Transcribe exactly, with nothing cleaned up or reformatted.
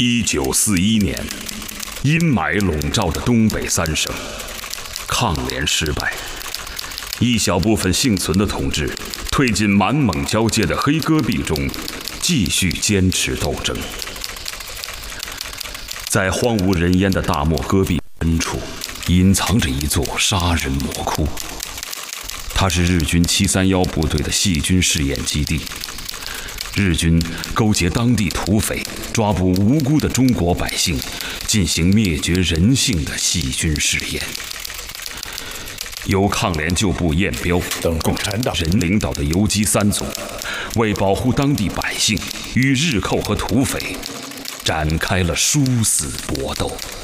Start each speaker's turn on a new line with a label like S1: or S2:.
S1: 一九四一年，阴霾笼罩的东北三省，抗联失败，一小部分幸存的同志退进满蒙交界的黑戈壁中，继续坚持斗争。在荒无人烟的大漠戈壁深处，隐藏着一座杀人魔窟，它是日军七三一部队的细菌试验基地。日军勾结当地土匪，抓捕无辜的中国百姓，进行灭绝人性的细菌试验。由抗联旧部彦彪等共产党人领导的游击三组，为保护当地百姓，与日寇和土匪展开了殊死搏斗。